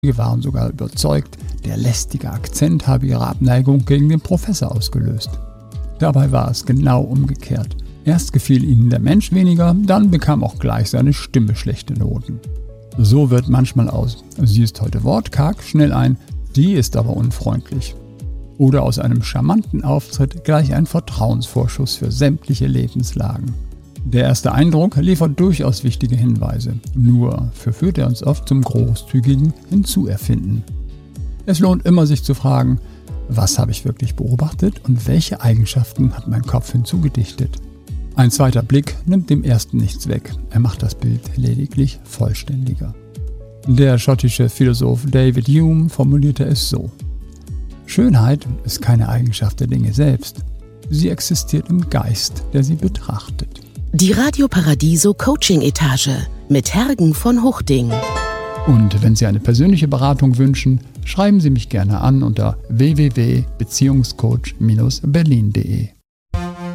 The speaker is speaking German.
Wir waren sogar überzeugt, der lästige Akzent habe ihre Abneigung gegen den Professor ausgelöst. Dabei war es genau umgekehrt. Erst gefiel ihnen der Mensch weniger, dann bekam auch gleich seine Stimme schlechte Noten. So wird manchmal aus: Sie ist heute wortkarg, schnell ein, die ist aber unfreundlich. Oder aus einem charmanten Auftritt gleich ein Vertrauensvorschuss für sämtliche Lebenslagen. Der erste Eindruck liefert durchaus wichtige Hinweise, nur verführt er uns oft zum großzügigen Hinzuerfinden. Es lohnt immer, sich zu fragen: Was habe ich wirklich beobachtet und welche Eigenschaften hat mein Kopf hinzugedichtet? Ein zweiter Blick nimmt dem ersten nichts weg, er macht das Bild lediglich vollständiger. Der schottische Philosoph David Hume formulierte es so: Schönheit ist keine Eigenschaft der Dinge selbst, sie existiert im Geist, der sie betrachtet. Die Radio Paradiso Coaching Etage mit Hergen von Huchting. Und wenn Sie eine persönliche Beratung wünschen, schreiben Sie mich gerne an unter www.beziehungscoach-berlin.de.